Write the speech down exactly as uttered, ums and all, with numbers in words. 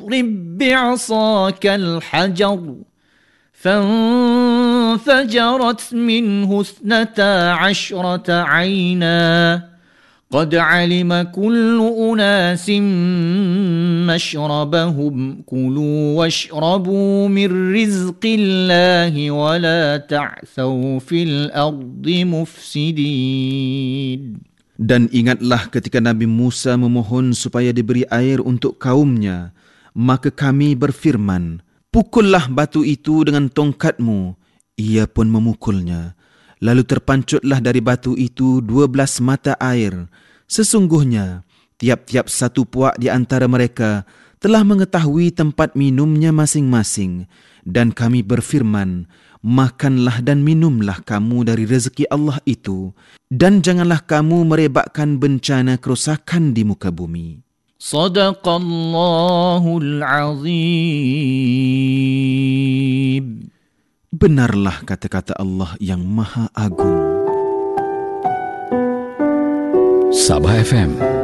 واضرب بعصاك الحجر فانفجرت منه اثنتا عشرة عينا قد علم كل أناس مشربهم كلوا واشربوا من رزق الله ولا تعثوا في الأرض مفسدين. Dan ingatlah ketika Nabi Musa memohon supaya diberi air untuk kaumnya, maka kami berfirman, pukullah batu itu dengan tongkatmu. Ia pun memukulnya. Lalu terpancutlah dari batu itu dua belas mata air. Sesungguhnya, tiap-tiap satu puak di antara mereka telah mengetahui tempat minumnya masing-masing. Dan kami berfirman, makanlah dan minumlah kamu dari rezeki Allah itu, dan janganlah kamu merebakkan bencana kerosakan di muka bumi. Sadaqallahul Azim. Benarlah kata-kata Allah yang Maha Agung. Sabah F M